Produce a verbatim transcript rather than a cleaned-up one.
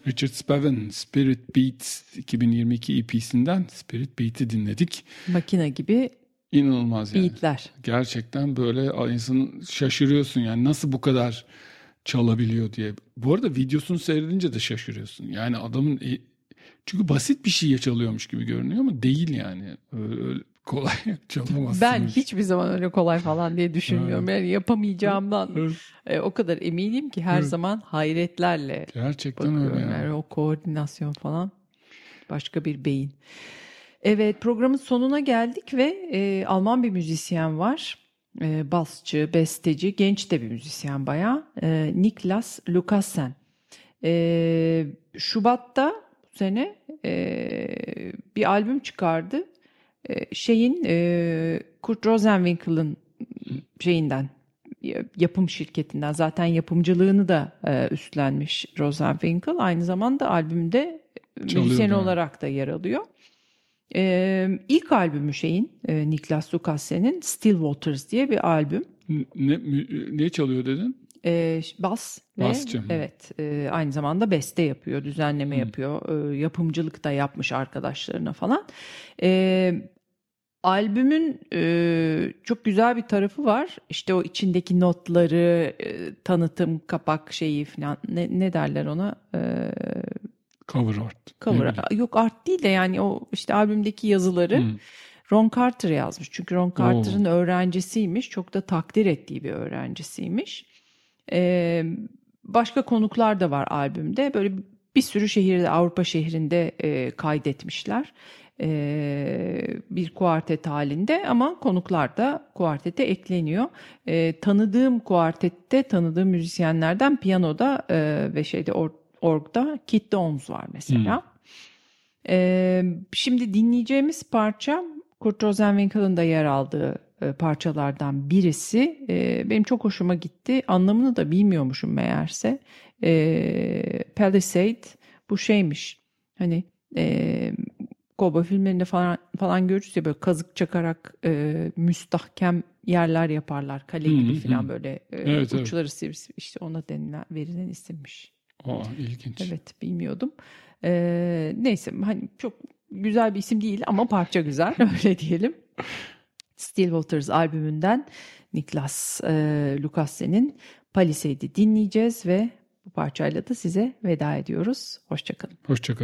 Richard Spaven Spirit Beats iki bin yirmi iki E P'sinden Spirit Beat'i dinledik. Makine gibi İnanılmaz yani. beatler. Gerçekten böyle insanın şaşırıyorsun yani nasıl bu kadar çalabiliyor diye. Bu arada videosunu seyredince de şaşırıyorsun. Yani adamın çünkü basit bir şey çalıyormuş gibi görünüyor ama değil yani. Öyle, öyle kolay çalamazsın. Ben hiçbir zaman öyle kolay falan diye düşünmüyorum. Evet. Yani yapamayacağımdan evet. e, o kadar eminim ki her evet. zaman hayretlerle gerçekten bakıyorum. öyle yani. Yani o koordinasyon falan başka bir beyin. Evet, programın sonuna geldik ve e, Alman bir müzisyen var. E, basçı, besteci, genç de bir müzisyen bayağı. E, Niklas Lucassen. E, Şubat'ta bu sene e, bir albüm çıkardı. E, şeyin e, Kurt Rosenwinkel'ın şeyinden, yapım şirketinden, zaten yapımcılığını da e, üstlenmiş Rosenwinkel. Aynı zamanda albümde müzisyen olarak da yer alıyor. Ee, ilk albümü şeyin e, Niklas Lukassen'in Still Waters diye bir albüm. Ne, ne çalıyor dedin? Ee, bas ve Basçı. evet e, aynı zamanda beste yapıyor, düzenleme hmm. yapıyor, e, yapımcılık da yapmış arkadaşlarına falan. E, albümün e, çok güzel bir tarafı var. İşte o içindeki notları, e, tanıtım, kapak şeyi falan ne, ne derler ona? E, Cover art. Cover art. Yok art değil de yani o işte albümdeki yazıları hmm. Ron Carter yazmış. Çünkü Ron Carter'ın Oo. öğrencisiymiş. Çok da takdir ettiği bir öğrencisiymiş. Ee, başka konuklar da var albümde. Böyle bir sürü şehirde, Avrupa şehrinde e, kaydetmişler. E, bir kuartet halinde ama konuklar da kuartete ekleniyor. E, tanıdığım kuartette, tanıdığım müzisyenlerden piyanoda e, ve şeyde or Org'da Kit Downs var mesela. Hmm. Ee, şimdi dinleyeceğimiz parça Kurt Rosenwinkel'ın da yer aldığı e, parçalardan birisi. E, benim çok hoşuma gitti. Anlamını da bilmiyormuşum meğerse. E, Palisade bu şeymiş. Hani e, kovboy filmlerinde falan falan görürüz ya, böyle kazık çakarak e, müstahkem yerler yaparlar. Kale gibi hmm, falan hmm. böyle e, evet, uçları evet. sivri, işte ona denilen, verilen isimmiş. Aa, ilginç. Evet, bilmiyordum. Ee, neyse, hani çok güzel bir isim değil ama parça güzel, öyle diyelim. Still Waters albümünden Niklas e, Lukassen'in Palisade'i dinleyeceğiz ve bu parçayla da size veda ediyoruz. Hoşça kalın. Hoşça kalın.